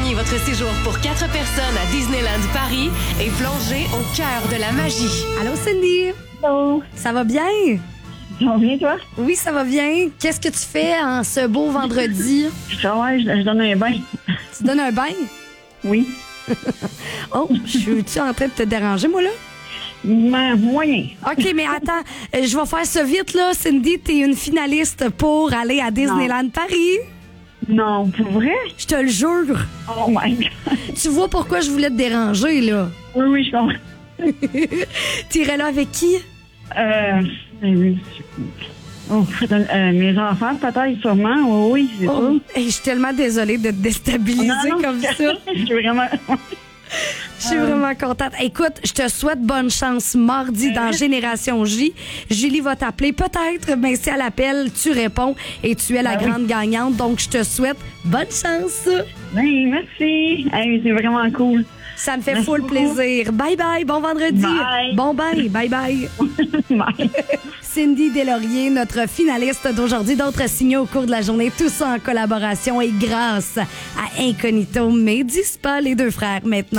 Gagnez votre séjour pour 4 personnes à Disneyland Paris et plongez au cœur de la magie. Allô, Cindy? Allô? Ça va bien? Ça va bien, toi? Oui, ça va bien. Qu'est-ce que tu fais en ce beau vendredi? Je travaille, je donne un bain. Tu donnes un bain? Oui. Oh, je suis-tu en train de te déranger, moi, là? Moyen. OK, mais attends, je vais faire ça vite, là. Cindy, t'es une finaliste pour aller à Disneyland Paris. Non, pour vrai? Je te le jure. Oh my God. Tu vois pourquoi je voulais te déranger, là? Oui, je comprends. T'irais là avec qui? Mes enfants, peut-être, sûrement. Oui, c'est Oh, ça. hey, je suis tellement désolée de te déstabiliser comme ça. Je suis vraiment... Je suis vraiment contente. Écoute, je te souhaite bonne chance mardi dans Génération J. Julie va t'appeler peut-être, mais si elle appelle, tu réponds et tu es la grande gagnante. Donc, je te souhaite bonne chance. Ben, merci. Hey, c'est vraiment cool. Ça me fait Merci full beaucoup. plaisir. Bye bye, bon vendredi. Bye. Bon bye, bye bye. Bye. Cindy Deslauriers, notre finaliste d'aujourd'hui. D'autres signaux au cours de la journée. Tout ça en collaboration et grâce à Incognito. Mais dis pas les deux frères maintenant.